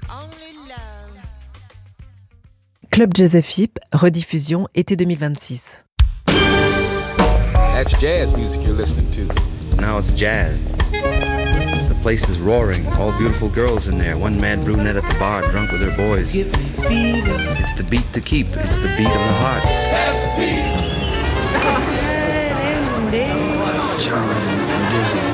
Club Jazz FIP, rediffusion été 2026. That's jazz music you're listening to. Now it's jazz. The place is roaring. All beautiful girls in there. One mad brunette at the bar, drunk with her boys. It's the beat to keep. It's the beat of the heart. That's the beat. Charlie and Dizzy.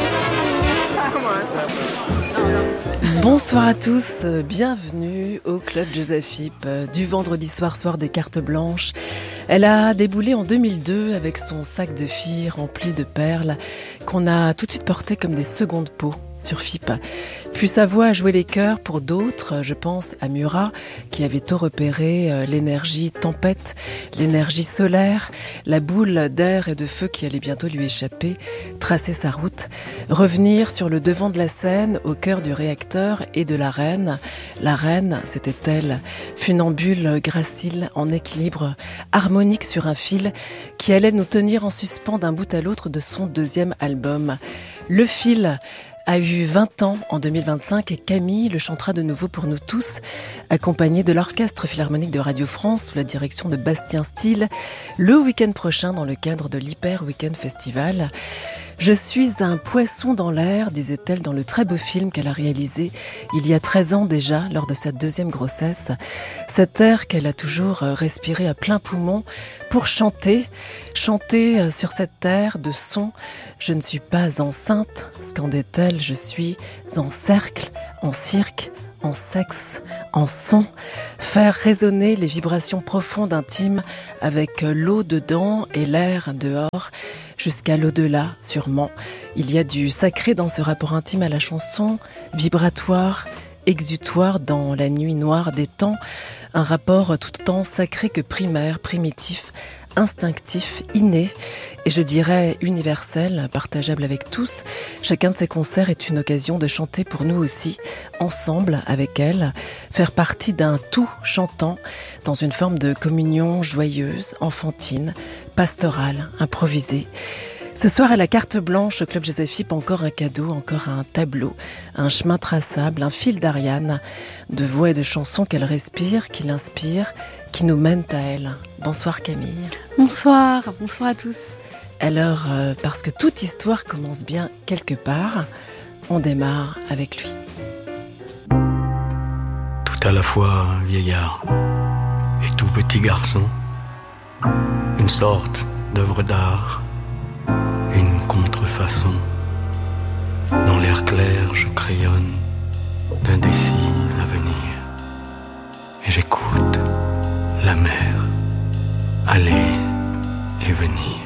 Bonsoir à tous, bienvenue au Club Jazz FIP du vendredi soir des cartes blanches. Elle a déboulé en 2002 avec son sac de filles rempli de perles qu'on a tout de suite porté comme des secondes peaux sur FIP. Puis sa voix a joué les cœurs pour d'autres, je pense à Murat qui avait tôt repéré l'énergie tempête, l'énergie solaire, la boule d'air et de feu qui allait bientôt lui échapper, tracer sa route, revenir sur le devant de la scène au cœur du réacteur et de la reine. La reine, c'était elle, funambule, gracile, en équilibre, harmonique sur un fil qui allait nous tenir en suspens d'un bout à l'autre de son deuxième album. Le fil a eu 20 ans en 2025 et Camille le chantera de nouveau pour nous tous, accompagné de l'Orchestre Philharmonique de Radio France sous la direction de Bastien Steele, le week-end prochain dans le cadre de l'Hyper Weekend Festival. Je suis un poisson dans l'air, disait-elle dans le très beau film qu'elle a réalisé il y a 13 ans déjà, lors de sa deuxième grossesse. Cet air qu'elle a toujours respiré à plein poumon pour chanter sur cette terre de son. Je ne suis pas enceinte, scandait-elle, je suis en cercle, en cirque, en sexe, en son, faire résonner les vibrations profondes intimes avec l'eau dedans et l'air dehors, jusqu'à l'au-delà sûrement. Il y a du sacré dans ce rapport intime à la chanson, vibratoire, exutoire dans la nuit noire des temps, un rapport tout autant sacré que primaire, primitif, instinctif, inné, et je dirais universel, partageable avec tous. Chacun de ces concerts est une occasion de chanter pour nous aussi, ensemble avec elle, faire partie d'un tout chantant, dans une forme de communion joyeuse, enfantine, pastorale, improvisée. Ce soir à la carte blanche au Club Jazz FIP, encore un cadeau, encore un tableau, un chemin traçable, un fil d'Ariane, de voix et de chansons qu'elle respire, qui l'inspire, qui nous mènent à elle. Bonsoir Camille. Bonsoir à tous. Alors, parce que toute histoire commence bien quelque part, on démarre avec lui. Tout à la fois vieillard et tout petit garçon, une sorte d'œuvre d'art, une contrefaçon. Dans l'air clair, je crayonne d'indécis avenirs, et j'écoute la mer aller et venir.